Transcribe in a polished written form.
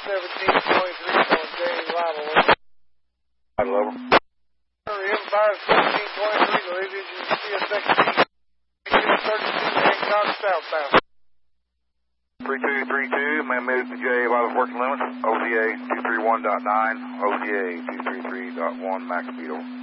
1723 on J Live Alert. High level. Empire 1723, the Division CSX 32 Hancock southbound. 3232, man moved to J Live working limits, OTA 231.9, OTA 233.1 max speed over.